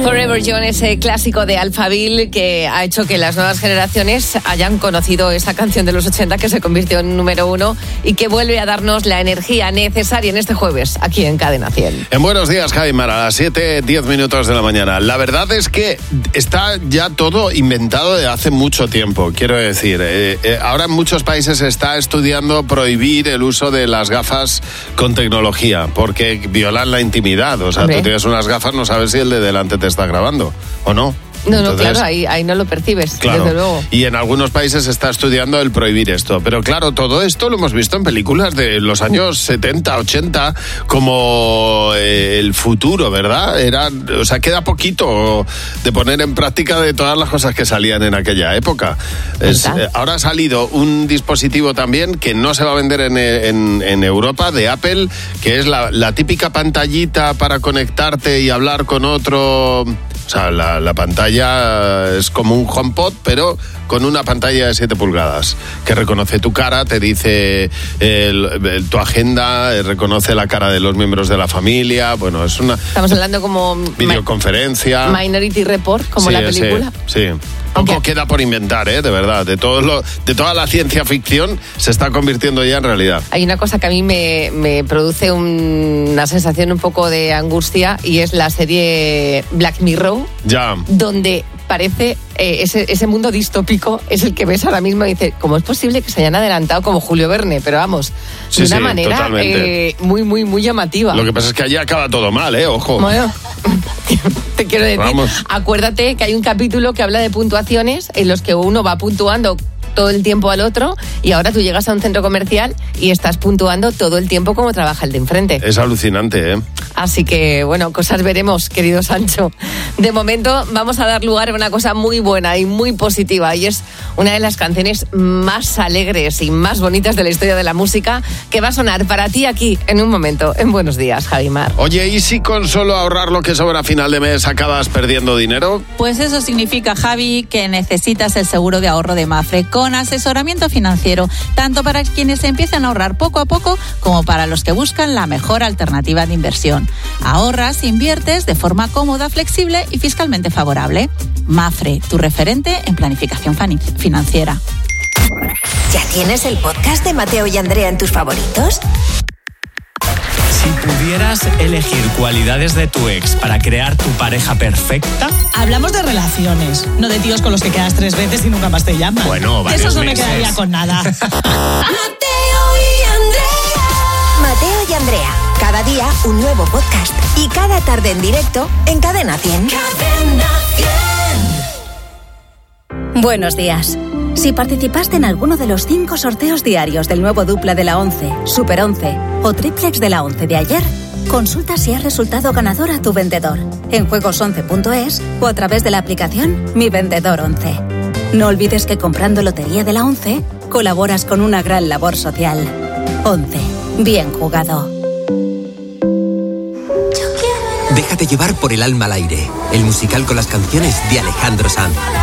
Forever Young, ese clásico de Alphaville que ha hecho que las nuevas generaciones hayan conocido esa canción de los 80 que se convirtió en número 1 y que vuelve a darnos la energía necesaria en este jueves aquí en Cadena 100. En Buenos Días, Jaime, a las 7:10 de la mañana. La verdad es que está ya todo inventado de hace mucho tiempo, quiero decir. Ahora en muchos países se está estudiando prohibir el uso de las gafas con tecnología porque violan la intimidad. O sea, tú tienes unas gafas, no sabes si el de delante te está grabando o no. No, claro, ahí no lo percibes, claro, desde luego. Y en algunos países se está estudiando el prohibir esto. Pero claro, todo esto lo hemos visto en películas de los años 70, 80, como El futuro, ¿verdad? Queda poquito de poner en práctica de todas las cosas que salían en aquella época. Ahora ha salido un dispositivo también que no se va a vender en Europa, de Apple, que es la típica pantallita para conectarte y hablar con otro. O sea, la pantalla es como un HomePod, pero con una pantalla de 7 pulgadas, que reconoce tu cara, te dice tu agenda, reconoce la cara de los miembros de la familia. Bueno, es una... Estamos hablando como... videoconferencia. Minority Report, como la película. Sí. Poco queda por inventar, de verdad. De toda la ciencia ficción se está convirtiendo ya en realidad. Hay una cosa que a mí me produce una sensación un poco de angustia y es la serie Black Mirror. Ya. Donde parece ese mundo distópico es el que ves ahora mismo y dices, ¿cómo es posible que se hayan adelantado como Julio Verne? Pero vamos, de una manera muy, muy, muy llamativa. Lo que pasa es que allí acaba todo mal, ojo. Bueno, te quiero decir, acuérdate que hay un capítulo que habla de puntuaciones en los que uno va puntuando todo el tiempo al otro y ahora tú llegas a un centro comercial y estás puntuando todo el tiempo como trabaja el de enfrente. Es alucinante, Así que, bueno, cosas veremos, querido Sancho. De momento vamos a dar lugar a una cosa muy buena y muy positiva y es una de las canciones más alegres y más bonitas de la historia de la música que va a sonar para ti aquí en un momento en Buenos Días, Javi Mar. Oye, ¿y si con solo ahorrar lo que sobra a final de mes acabas perdiendo dinero? Pues eso significa, Javi, que necesitas el seguro de ahorro de Mapfre con asesoramiento financiero, tanto para quienes empiezan a ahorrar poco a poco como para los que buscan la mejor alternativa de inversión. Ahorras, inviertes de forma cómoda, flexible y fiscalmente favorable. Mapfre, tu referente en planificación financiera. ¿Ya tienes el podcast de Mateo y Andrea en tus favoritos? Si pudieras elegir cualidades de tu ex para crear tu pareja perfecta... Hablamos de relaciones, no de tíos con los que quedas 3 veces y nunca más te llaman. Bueno, varios de esos no meses. me quedaría con nada. Mateo y Andrea, cada día un nuevo podcast y cada tarde en directo en Cadena 100. Cadena 100. Buenos días. Si participaste en alguno de los 5 sorteos diarios del nuevo Dupla de la 11, Super 11 o Triplex de la 11 de ayer, consulta si has resultado ganador a tu vendedor en juegos11.es o a través de la aplicación Mi Vendedor 11. No olvides que comprando Lotería de la 11 colaboras con una gran labor social. 11. Bien jugado. Déjate llevar por El alma al aire, el musical con las canciones de Alejandro Sanz.